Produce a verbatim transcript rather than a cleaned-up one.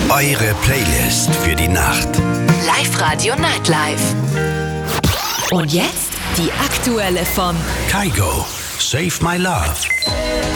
Eure Playlist für die Nacht. Live-Radio Nightlife. Und jetzt die aktuelle von Kygo, Save My Love.